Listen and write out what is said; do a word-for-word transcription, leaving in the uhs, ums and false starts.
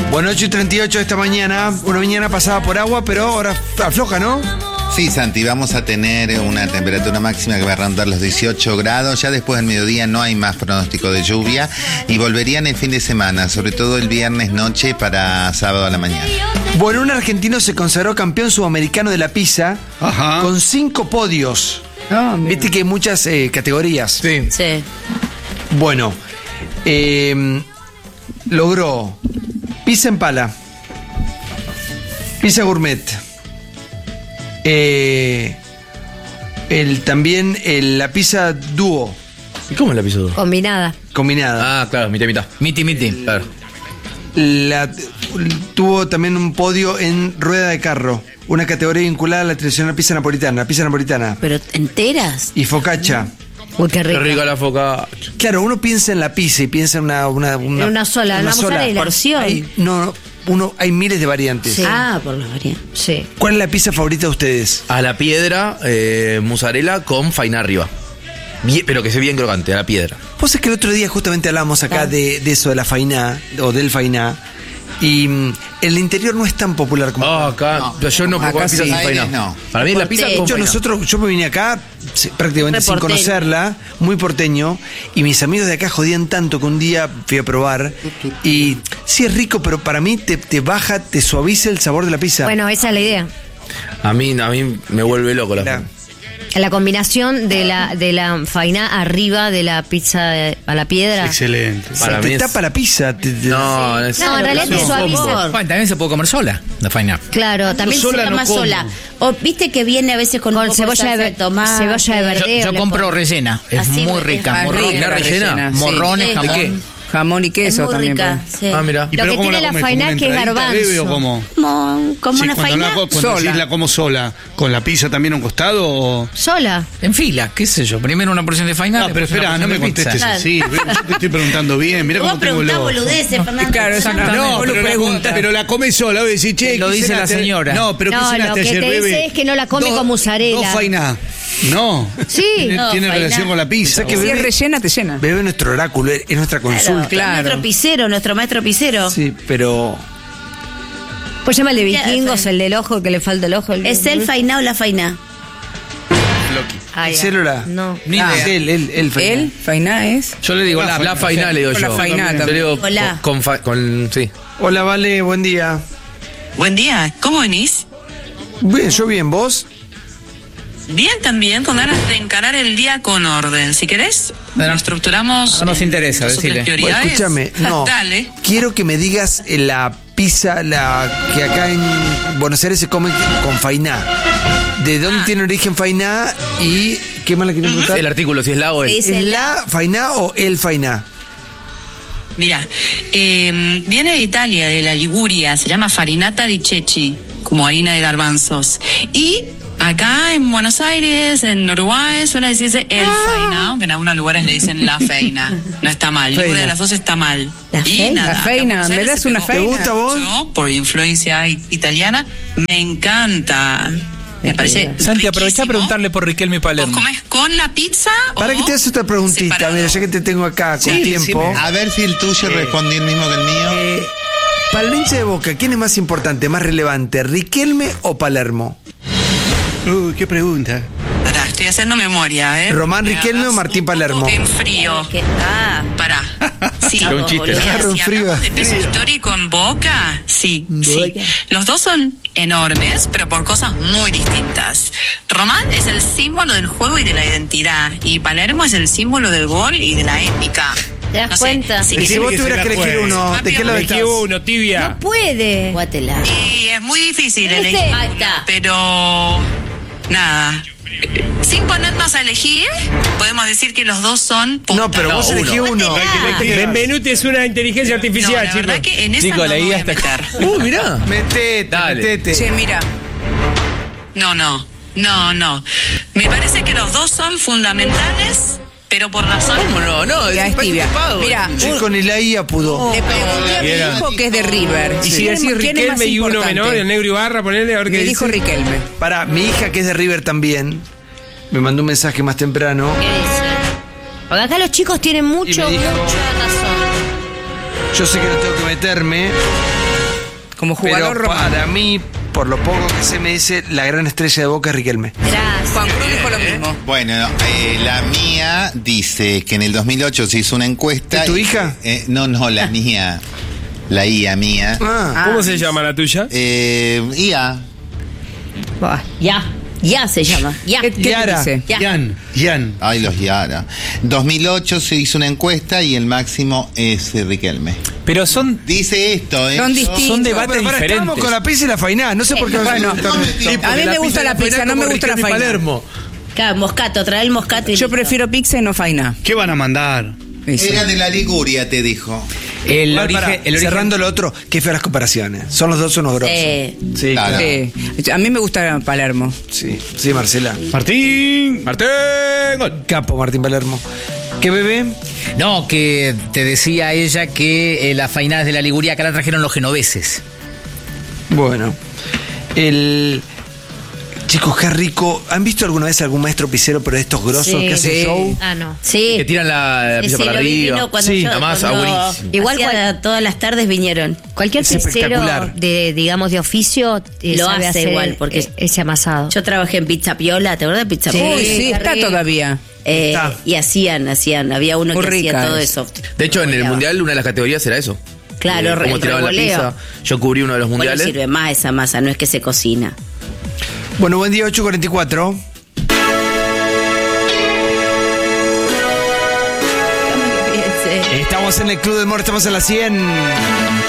Bueno, ocho y treinta y ocho esta mañana, una mañana pasada por agua, pero ahora afloja, ¿no? Sí, Santi, vamos a tener una temperatura máxima que va a rondar los dieciocho grados. Ya después del mediodía no hay más pronóstico de lluvia y volverían el fin de semana, sobre todo el viernes noche para sábado a la mañana. Bueno, un argentino se consagró campeón sudamericano de la pizza. Ajá. Con cinco podios. Ah, Viste que hay muchas eh, categorías. Sí. Sí. Bueno, eh, logró pizza en pala, pizza gourmet, eh, el, también el, la pizza dúo. ¿Y cómo es la pizza dúo? Combinada. Combinada. Ah, claro, mitad y mitad. Miti, miti. Claro. La, tuvo también un podio en rueda de carro, una categoría vinculada a la tradicional pizza napolitana, la pizza napolitana. Pero enteras. Y focaccia. Uy, qué Qué rico. rica la foca. Claro, uno piensa en la pizza y piensa en una, una, una, En una sola, una mozzarella. Porción. Hay, no, uno, hay miles de variantes. Sí. Ah, por las variantes. Sí. ¿Cuál es la pizza favorita de ustedes? A la piedra, eh, mozzarella con fainá arriba. Bien, pero que sea bien crocante, a la piedra. Vos es que el otro día justamente hablábamos acá Ah. de, de eso, de la fainá, o del fainá, y mm, el interior no es tan popular como Ah, acá. acá. pero yo no puedo acá comer pizza sí. sin fainá. No. Para mí la pizza Porteño. con Yo, fainá. nosotros, yo me vine acá sí, prácticamente Muy sin porteño. conocerla, muy porteño, y mis amigos de acá jodían tanto que un día fui a probar, y sí es rico, pero para mí te, te baja, te suaviza el sabor de la pizza. Bueno, esa es la idea. A mí, a mí me vuelve loco la La- fainá. La combinación de la, de la fainá arriba de la pizza de- a la piedra. Excelente. Para te mí es- tapa la pizza. te- te- No, es- No, en realidad te suaviza. Bueno, también se puede comer sola, la faina. Claro, también sola se no toma como. sola. O viste que viene a veces con, Con un poco cebolla salsa de ver- tomate. cebolla de Yo, verdeo. yo le compro ponen. rellena, es Así muy es rica. más morrones, rica, rellena. morrones, Sí. jamón. ¿De qué? Jamón y Es queso muy también. rica, pues. sí. Ah, mira. ¿Y Lo pero que cómo tiene la comes? fainá ¿Como una que es entradita, garbanzo. bebe, o cómo? Como, como Sí, una cuando faina. la, cuando Sola. decís la como sola, ¿con la pizza también a un costado o...? Sola. En fila, qué sé yo. Primero una porción de faina. No, pero después una espera, no me porción de pizza. contestes así. Yo te estoy preguntando bien, mira Vos cómo tengo el preguntás ojo. boludeces, Fernando. Claro, exactamente. No, Vos lo pero la, preguntas. pero la come sola, vos decís, che, Lo ¿qué dice la cenaste? señora. No, pero ¿qué No, lo cenaste que ayer, te bebé? dice es que no la come Dos- con mozzarella. Dos fainá. No. Sí. Tiene, No, tiene fainá. relación con la pizza. Pensá que vos. bebé- Sí, es rellena, te llena. Bebe es nuestro oráculo, es nuestra consulta. Claro. Nuestro pisero, nuestro maestro pisero. Sí, pero Pues llama el de Ya, vikingos, fainá. el del ojo que le falta el ojo. ¿Es el fainá o la faina? Ah, ya. Célula. No. Ni Ah, idea. él, él, él, fainá. ¿Él? ¿Fainá es? Yo le digo La la, la fainá, fainá, le digo con yo. la fainá Yo también. le digo Hola. con, con, fa- con- sí. Hola, Vale, buen día. Buen día, ¿cómo venís? Bien, yo bien, ¿vos? Bien también, con ganas de encarar el día con orden. Si querés, No, no. lo estructuramos. No nos en interesa, dos o tres decile. Bueno, prioridades. escúchame, no. Dale. Quiero que me digas eh, la pizza la que acá en Buenos Aires se come con fainá. ¿De dónde Ah. tiene origen fainá y qué más le quieren preguntar? El artículo, si es la o el. Sí. ¿Es ¿Es el- la fainá o el fainá? Mira, eh, viene de Italia, de la Liguria, se llama farinata di ceci, como harina de garbanzos. Y acá en Buenos Aires, en Uruguay, suele decirse el faina, aunque en algunos lugares le dicen la feina. No está mal, ninguna Feina. de las dos está mal. La Y feina. nada, La feina, acá en Buenos ¿me Aires das se una pegó ¿Te feina? gusta vos? mucho por influencia i- italiana, me encanta. Me parece Santi, aprovecha a riquísimo. preguntarle por Riquelme y ¿Vos Palermo. comés con la pizza Para o que te hagas otra preguntita, separado? mira, ya que te tengo acá con Sí, tiempo. sí, a ver si el tuyo respondió el mismo que el mío. Eh, para el hincha de Boca, ¿quién es más importante, más relevante, Riquelme o Palermo? Uy, qué pregunta. Pará, estoy haciendo memoria, ¿eh? ¿Román Me Riquelme agarrás o Martín un poco Palermo? En frío. Que- Ah, Pará. Sí. Era un chiste. Si Agarra un frío. hablamos de peso histórico en Boca, sí, sí. Los dos son enormes, pero por cosas muy distintas. Román es el símbolo del juego y de la identidad, y Palermo es el símbolo del gol y de la épica. ¿Te das No sé, cuenta? si Y si Decime vos que tuvieras se que la elegir juegue. uno, ¿de qué lado estás? uno, tibia. No puede. guátela. Y es muy difícil Este. elegir, Ahí está. pero nada. Sin ponernos a elegir, podemos decir que los dos son punta. No, pero vos elegí uno. Benvenuti es una inteligencia No, artificial, la verdad chicos. que en esa Chico, no la me voy guía a está meter. Uh, mirá. Metete, Dale. metete. Che, mira. No, no, no, no. Me parece que los dos son fundamentales, pero por razones... ¿Cómo no? No, Ya es es tibia. pago. Mira, Sí, con el I A pudo. le pregunté a mi Bien. hijo que es de River. Y si ¿Quién decís es- quién es más Riquelme y uno importante? menor, el negro Ibarra, ponele a ver qué Me dijo dice. Riquelme. Para mi hija, que es de River también, me mandó un mensaje más temprano. ¿Qué dice? Porque acá los chicos tienen mucho, Y me dijo- mucha razón. Yo sé que no tengo que meterme, Como jugador Pero romano. para mí, por lo poco que se me dice, la gran estrella de Boca es Riquelme. Gracias. Juan Cruz dijo lo mismo. Bueno, eh, la mía dice que en el dos mil ocho se hizo una encuesta. ¿Es tu y- hija? eh, no, no, la mía. La I A mía. Ah, ¿Cómo se llama la tuya? Eh, I A. Buah, ya, ya se llama. Ya. ¿Qué, qué Yara. dice? Ya. Ian. Ian. Ay, los Yara. dos mil ocho se hizo una encuesta y el máximo es eh, Riquelme. Pero son, Dice esto, ¿eh? Son distintos. son no, debates pero pará, diferentes. estamos con la pizza y la fainá. No sé por qué. Bueno, a mí me gusta la pizza, no me gusta la faina. Palermo. Claro, moscato, trae el moscato y Yo listo. prefiero pizza y no faina. ¿Qué van a mandar? Eso. Era de la Liguria, te dijo. el Igual, origen, pará, el origen- cerrando lo otro, qué feas las comparaciones. Son los dos unos grosos. Eh, Sí, Claro. claro. Sí. A mí me gusta Palermo. Sí, sí, Marcela. Martín. Martín. Gol. Capo, Martín Palermo. ¿Qué bebé? No, que te decía ella que eh, las fainadas de la Liguria acá la trajeron los genoveses. Bueno, el. Chicos, qué rico. ¿Han visto alguna vez algún maestro pizzero, pero de estos grosos Sí, que hacen sí. show? Ah, no. sí. Que tiran la, la Sí, pizza sí, para lo vi, arriba. vino cuando Sí, yo- nada más, cuando buenísimo. Igual hacía cual- todas las tardes vinieron. Cualquier Es pizzero espectacular. de, digamos, de oficio eh, Lo sabe hace hacer, igual, porque- eh, ese amasado. Yo trabajé en Pizza Piola, ¿te acuerdas de Pizza Piola? Uy, sí, está todavía. Eh, Está. y hacían, hacían, había uno Muy que hacía rica todo es. eso. De hecho, en el Revoleaba. mundial una de las categorías era eso. Claro, Eh, cómo el tiraban la revoleo. pizza. Yo cubrí uno de los Bueno, mundiales. sirve más esa masa, no es que se cocina. Bueno, buen día, ocho cuarenta y cuatro. Estamos en el Club del Humor, estamos en la cien.